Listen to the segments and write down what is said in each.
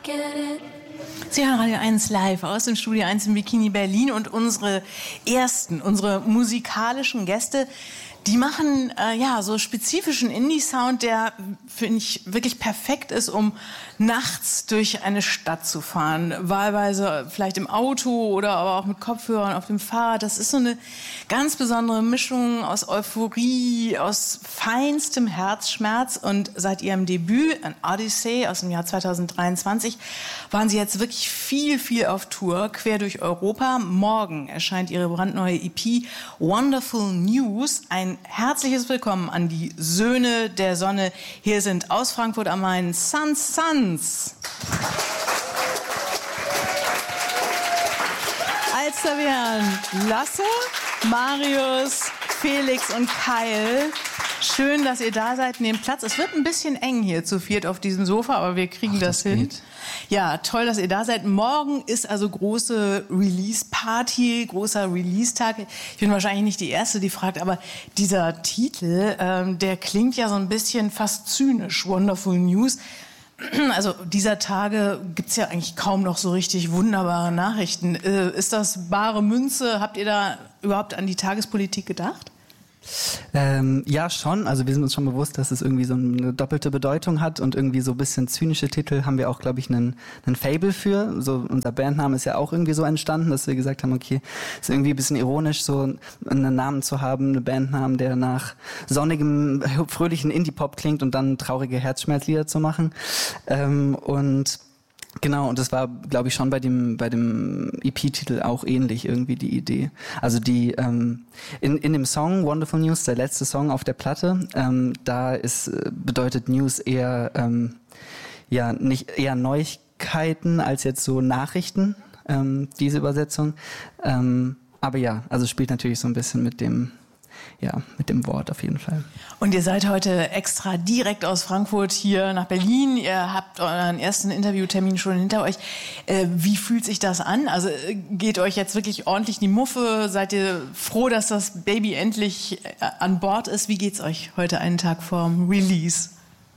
Sie hören Radio 1 live aus dem Studio 1 im Bikini Berlin und unsere musikalischen Gäste, die machen so spezifischen Indie-Sound, der, finde ich, wirklich perfekt ist, um nachts durch eine Stadt zu fahren. Wahlweise vielleicht im Auto oder aber auch mit Kopfhörern auf dem Fahrrad. Das ist so eine ganz besondere Mischung aus Euphorie, aus feinstem Herzschmerz. Und seit ihrem Debüt, an Odyssey aus dem Jahr 2023, waren sie jetzt wirklich viel auf Tour, quer durch Europa. Morgen erscheint ihre brandneue EP Wonderful News. Ein herzliches Willkommen an die Söhne der Sonne. Hier sind aus Frankfurt am Main Sons. Als da wären Lasse, Marius, Felix und Kyle. Schön, dass ihr da seid. Nehmt Platz. Es wird ein bisschen eng hier zu viert auf diesem Sofa, aber wir kriegen das hin. Geht. Ja, toll, dass ihr da seid. Morgen ist also große Release-Party, großer Release-Tag. Ich bin wahrscheinlich nicht die Erste, die fragt, aber dieser Titel, der klingt ja so ein bisschen fast zynisch. Wonderful News. Also dieser Tage gibt's ja eigentlich kaum noch so richtig wunderbare Nachrichten. Ist das bare Münze? Habt ihr da überhaupt an die Tagespolitik gedacht? Ja, schon. Also wir sind uns schon bewusst, dass es irgendwie so eine doppelte Bedeutung hat und irgendwie so ein bisschen zynische Titel haben wir auch, glaube ich, einen Fable für. So unser Bandname ist ja auch irgendwie so entstanden, dass wir gesagt haben, okay, ist irgendwie ein bisschen ironisch, so einen Namen zu haben, einen Bandnamen, der nach sonnigem, fröhlichen Indie-Pop klingt und dann traurige Herzschmerzlieder zu machen. Genau, und das war, glaube ich, schon bei dem EP-Titel auch ähnlich irgendwie die Idee. Also die in dem Song Wonderful News, der letzte Song auf der Platte, bedeutet News eher eher Neuigkeiten als jetzt so Nachrichten, diese Übersetzung. Aber ja, also spielt natürlich so ein bisschen mit dem Wort auf jeden Fall. Und ihr seid heute extra direkt aus Frankfurt hier nach Berlin. Ihr habt euren ersten Interviewtermin schon hinter euch. Wie fühlt sich das an? Also geht euch jetzt wirklich ordentlich die Muffe? Seid ihr froh, dass das Baby endlich an Bord ist? Wie geht's euch heute einen Tag vorm Release?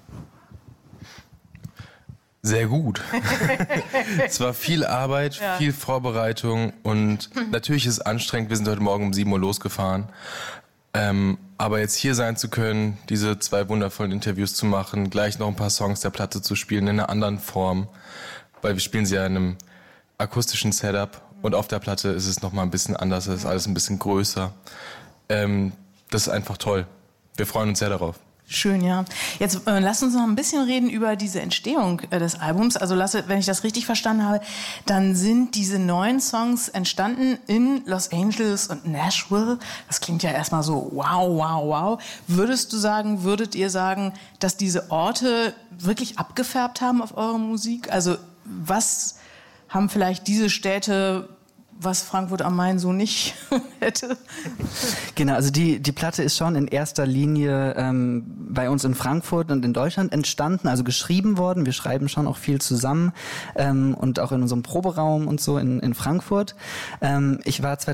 Sehr gut. Es war viel Arbeit, viel Vorbereitung und natürlich ist es anstrengend. Wir sind heute Morgen um 7 Uhr losgefahren. Aber jetzt hier sein zu können, diese 2 wundervollen Interviews zu machen, gleich noch ein paar Songs der Platte zu spielen in einer anderen Form, weil wir spielen sie ja in einem akustischen Setup und auf der Platte ist es nochmal ein bisschen anders, es ist alles ein bisschen größer. Das ist einfach toll. Wir freuen uns sehr darauf. Schön, ja. Jetzt lass uns noch ein bisschen reden über diese Entstehung des Albums. Also Lasse, wenn ich das richtig verstanden habe, dann sind diese 9 Songs entstanden in Los Angeles und Nashville. Das klingt ja erstmal so wow. Würdet ihr sagen, dass diese Orte wirklich abgefärbt haben auf eure Musik? Also was haben vielleicht diese Städte, was Frankfurt am Main so nicht hätte? Genau, also die Platte ist schon in erster Linie bei uns in Frankfurt und in Deutschland entstanden, also geschrieben worden. Wir schreiben schon auch viel zusammen und auch in unserem Proberaum und so in Frankfurt. Ich war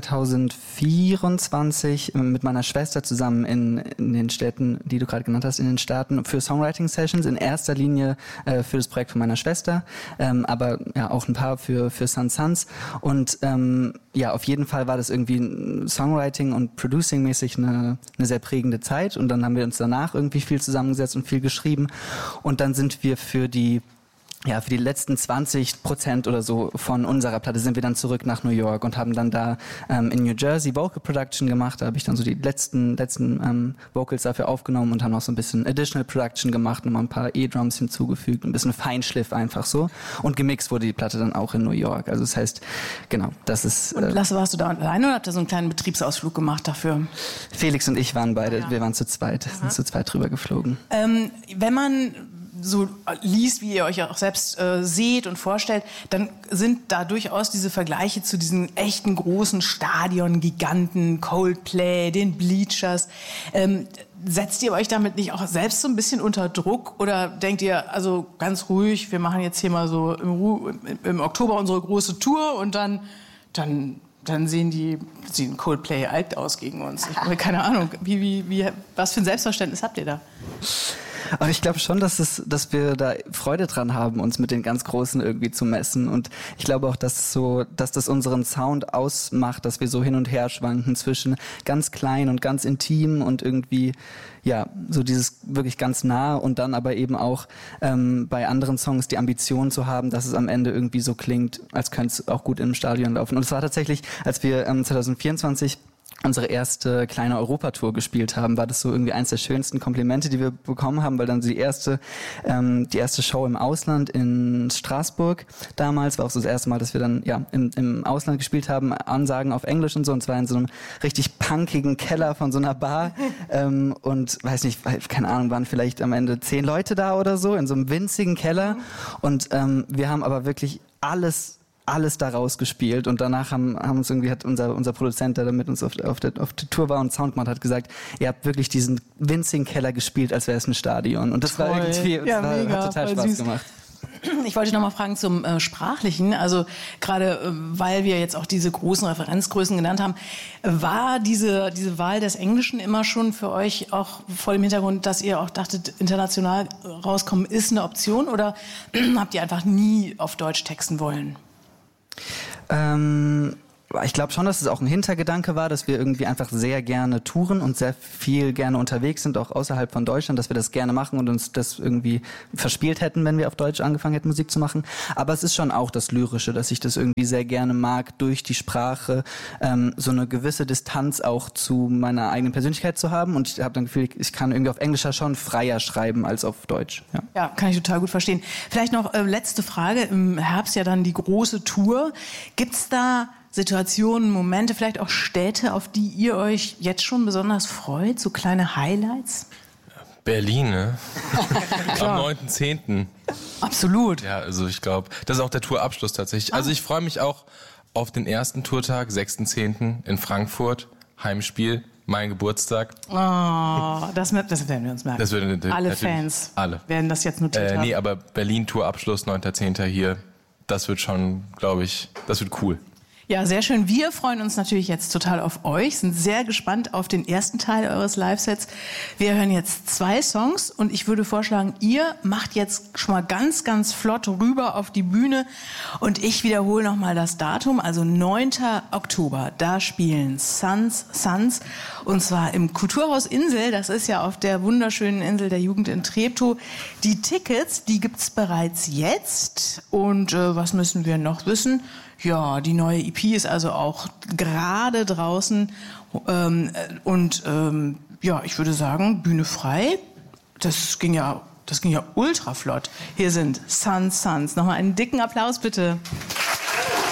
2024 mit meiner Schwester zusammen in den Städten, die du gerade genannt hast, in den Staaten für Songwriting-Sessions, in erster Linie für das Projekt von meiner Schwester, aber ja auch ein paar für Sons. Und auf jeden Fall war das irgendwie Songwriting und Producing-mäßig eine sehr prägende Zeit. Und dann haben wir uns danach irgendwie viel zusammengesetzt und viel geschrieben. Und dann sind wir für die letzten 20% oder so von unserer Platte sind wir dann zurück nach New York und haben dann da in New Jersey Vocal Production gemacht. Da habe ich dann so die letzten Vocals dafür aufgenommen und haben noch so ein bisschen Additional Production gemacht, nochmal ein paar E-Drums hinzugefügt, ein bisschen Feinschliff einfach so. Und gemixt wurde die Platte dann auch in New York. Also das heißt, genau, das ist... Und Lasse, warst du da alleine oder habt ihr so einen kleinen Betriebsausflug gemacht dafür? Felix und ich waren beide, wir waren zu zweit, sind zu zweit drüber geflogen. Wenn man so liest, wie ihr euch auch selbst seht und vorstellt, dann sind da durchaus diese Vergleiche zu diesen echten großen Stadion-Giganten, Coldplay, den Bleachers. Setzt ihr euch damit nicht auch selbst so ein bisschen unter Druck oder denkt ihr, also ganz ruhig, wir machen jetzt hier mal so im Oktober unsere große Tour und dann sehen Coldplay alt aus gegen uns? Ich habe keine Ahnung. Was für ein Selbstverständnis habt ihr da? Aber ich glaube schon, dass wir da Freude dran haben, uns mit den ganz Großen irgendwie zu messen. Und ich glaube auch, dass das unseren Sound ausmacht, dass wir so hin und her schwanken zwischen ganz klein und ganz intim und irgendwie, ja, so dieses wirklich ganz nah und dann aber eben auch bei anderen Songs die Ambition zu haben, dass es am Ende irgendwie so klingt, als könnte es auch gut im Stadion laufen. Und es war tatsächlich, als wir 2024 unsere erste kleine Europatour gespielt haben, war das so irgendwie eins der schönsten Komplimente, die wir bekommen haben, weil dann die erste Show im Ausland in Straßburg damals war auch so das erste Mal, dass wir dann ja im Ausland gespielt haben, Ansagen auf Englisch und so, und zwar in so einem richtig punkigen Keller von so einer Bar und weiß nicht, keine Ahnung, waren vielleicht am Ende 10 Leute da oder so, in so einem winzigen Keller, und wir haben aber wirklich alles da rausgespielt, und danach hat unser Produzent, der da mit uns auf der Tour war und Sound gemacht hat, gesagt, ihr habt wirklich diesen winzigen Keller gespielt, als wäre es ein Stadion, und das war irgendwie, hat total Spaß gemacht. Ich wollte noch mal fragen zum Sprachlichen, also gerade weil wir jetzt auch diese großen Referenzgrößen genannt haben, war diese Wahl des Englischen immer schon für euch auch vor dem Hintergrund, dass ihr auch dachtet, international rauskommen ist eine Option, oder habt ihr einfach nie auf Deutsch texten wollen? Ich glaube schon, dass es auch ein Hintergedanke war, dass wir irgendwie einfach sehr gerne touren und sehr viel gerne unterwegs sind, auch außerhalb von Deutschland, dass wir das gerne machen und uns das irgendwie verspielt hätten, wenn wir auf Deutsch angefangen hätten, Musik zu machen. Aber es ist schon auch das Lyrische, dass ich das irgendwie sehr gerne mag, durch die Sprache so eine gewisse Distanz auch zu meiner eigenen Persönlichkeit zu haben. Und ich habe dann Gefühl, ich kann irgendwie auf Englisch schon freier schreiben als auf Deutsch. Ja, kann ich total gut verstehen. Vielleicht noch letzte Frage. Im Herbst ja dann die große Tour. Gibt's da Situationen, Momente, vielleicht auch Städte, auf die ihr euch jetzt schon besonders freut? So kleine Highlights? Berlin, ne? Am 9.10. Absolut. Ja, also ich glaube, das ist auch der Tourabschluss tatsächlich. Also ich freue mich auch auf den ersten Tourtag, 6.10. in Frankfurt, Heimspiel, mein Geburtstag. Oh, das werden wir uns merken. Das alle Fans alle werden das jetzt notiert haben. Nee, aber Berlin Tourabschluss, 9.10. hier, das wird schon, glaube ich, das wird cool. Ja, sehr schön. Wir freuen uns natürlich jetzt total auf euch, sind sehr gespannt auf den ersten Teil eures Live-Sets. Wir hören jetzt 2 Songs und ich würde vorschlagen, ihr macht jetzt schon mal ganz, ganz flott rüber auf die Bühne und ich wiederhole nochmal das Datum, also 9. Oktober. Da spielen Sons und zwar im Kulturhaus Insel, das ist ja auf der wunderschönen Insel der Jugend in Treptow. Die Tickets, die gibt's bereits jetzt und was müssen wir noch wissen? Ja, die neue EP ist also auch gerade draußen ja, ich würde sagen, Bühne frei. Das ging ja ultra flott. Hier sind Sons. Nochmal einen dicken Applaus bitte.